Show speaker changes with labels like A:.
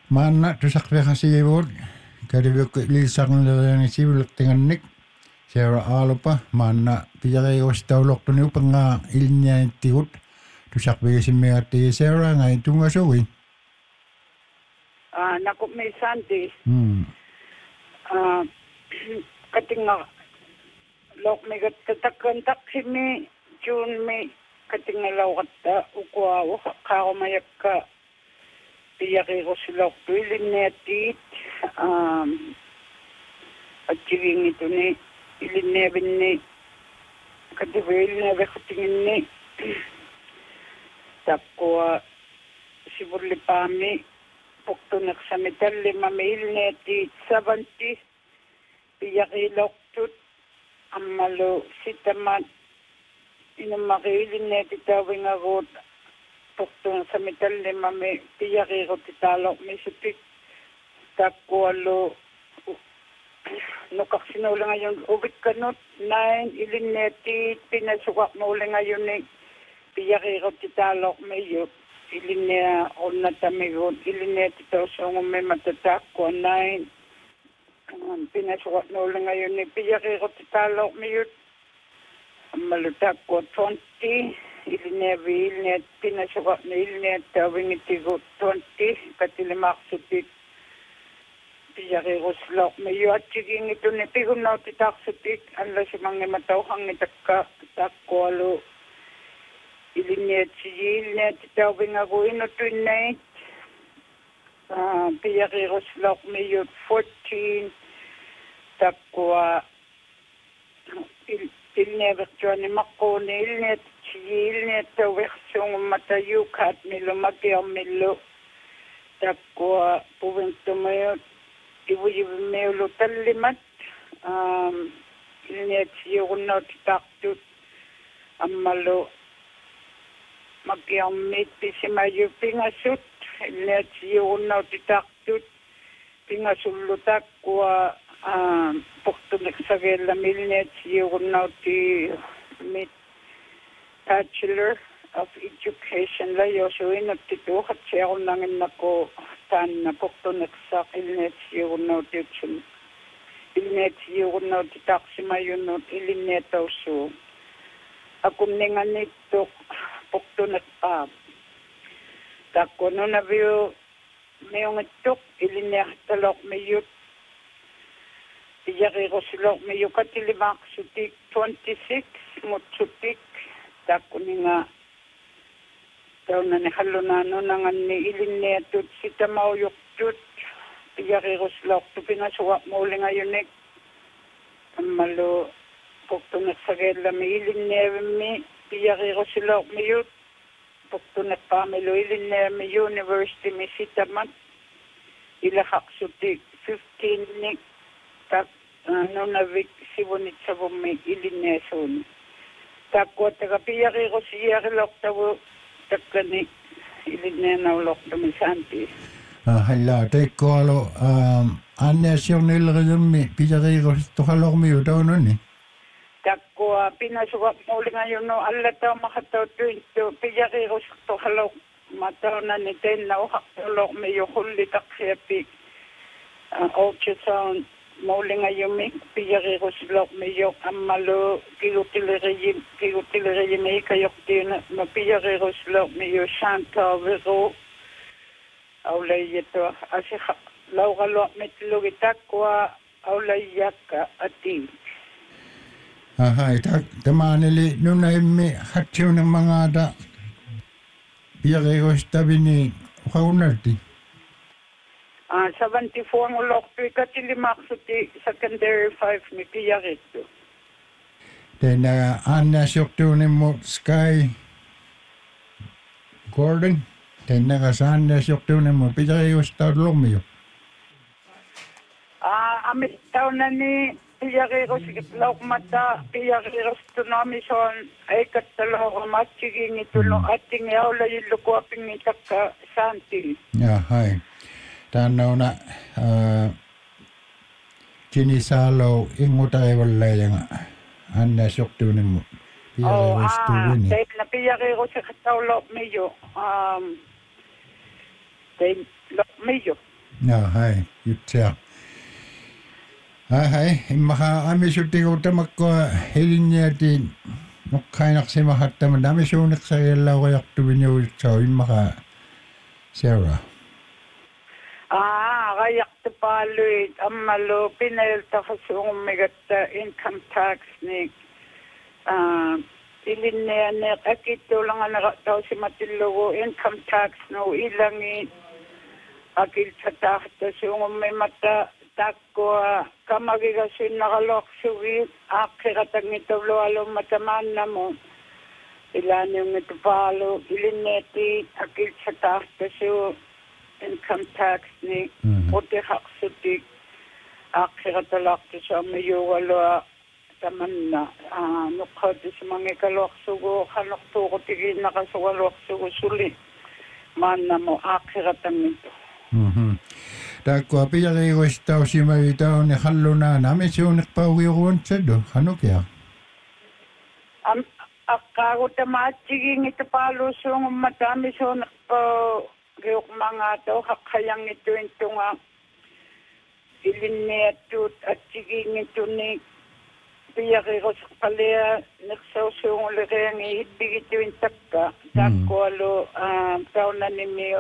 A: Maanna tusaqviqasiivut kalivuk liissarnileriani sivulqtingannik Sarah Alupa maanna pijariustaulortuni upangaa ilnianittigut tusaqvigisimmigattigi Sarah ngai tungasugi.
B: Naku mi Santi. Katinga lok mi gatakan taksimi June mi katinga lawata ukwa kaumayakka piyakikosilok ilinneetit atjiving ito ni ilinneebin ni kativilneebekutingin takwa sibulipami puktunak sa metal lima mailneetit 70 piyakiloktut amalo sitamat inumakilinneetit tawing agot Puktung sa metal lima may piyakikot italok may supik takwalo nukaksinula ngayon ubit kanot 9 ilineti pinasukak mo uli ngayon ni piyakikot italok may yun ilinea on na tamigon ilineti taw song may matatakwa 9 pinasukak mo uli ngayon ni piyakikot italok may yun malutakwa 20 Ilnet pinasukat na ilnet tawing itigo 20 katilimaksutit piyakikoslok mayo at siging ito ni pigun na titaksutit anla si mga matawhang itakka takwalo ilnet si ilnet tawing ako ino 28 piyakikoslok mayo 14 takwa ilnet ni makone ilnet Ilnet version matayukat milo magyamilo takwa puwing tumayot iwiyimelo talimat ilnet yung notitaktot amalo magyamit pisimayo pingasut ilnet yung notitaktot pingasulutak kwa puktunik sa gela milnet yung notimit Bachelor of Education la yosuin at tito at siya ako nangin nako tan na puktunak sa ilnet yung notition ilnet yung notitaksima yun not ilinetaw so ako ningan nito puktunak tako no na view mayong itok ilinek talok mayut iyaki ko silok mayo katilimak sutik 26 mutsutik Tako ni nga daw na ni halunano nangan ni ilinetut sita mauyuktut piyakikoslok tu pinasuwak mo uli ngayon ni amalo puktunak sa gela mi ilinemi piyakikoslok mi yut puktunak pamilo ilinemi university mi sita mat ilahak sutik 15 ni tak nunavik sibunit sa bumi ilineson Takwa taga piyaki ko siya kilok tawo takani ilinena ulok tumi Santi.
A: Hala, teko alo anasyon nilagami piyaki ko tuhalok mi utaw nun eh.
B: Takwa pinasukak muli ngayon no alata makataw tuwinto piyaki ko tuhalok mataw na ni ten na uhak tulok mi yuhuli taksiyapi ultrasound Mauling ngayon may piyaki ko silok mayok amalo kigutiliriyim may kayok din mapiyaki ko silok mayo Santa Vero aulay ito asi law kalok metlog itakwa aulay yaka ati
A: itak tamanili nunay may hatsiw ng mga da piyaki ko stabi ni ukaunarti
B: 74 ang ulok tu ikatilimak suti secondary 5 mi piyakito.
A: Then anasyok tu ni mo Sky Gordon. Then nakasaanasyok tu ni mo piyakiyos tao lumiyo.
B: Amit tao na ni piyakiyos lauk mata piyakiyos tu nami son ay katalo matchiging ito no ating yaw la yung lukwaping itak Santi.
A: Yeah, hi. Tanaw na kinisalo ingutay wala yung anasyok tu ni mo. Piyakiyos tu ni.
B: Dahil na piyakiyos sa katawlo medyo. Dahil medyo.
A: hai jutsia hai immaha amisutigutamakko helinniatiin nokkainaqsimahattama namisuunneqsariallauqajaqtuviniuitsao immaha Sarah.
B: Rajaqtu paaluit ammalu pinailtaqasuummigatta income tax ni ilinneane akitulangana tausimatillugu income tax no ilangi akiltatahta suummimatta takkua kamagigasinnagalorsugi aaqqiratanngitavlualummatamannamu ilaniungitupaalu ilinneeti akiltatahta su income tax ni utihaqsutik aaqqiratalaqtusaammayuugalua tamanna nuqqautismangikaluarsugu qanortuuqutigiinnaqasugaluarsugu suli maannamu aaqqiratangitu
A: takkua piyariiguistausimavitauni qallunaana amisuunneqpaugiuruunsadu qanukia
B: aqqaagutamaattigiingitupaaluusuungummata amisuunneqpau giuqmangaatau haqqayangituintunga ilinniattuut attigiingituni piyariigusqalia niqsausuunguliqiangi hippigituin takka takkualu taunanimi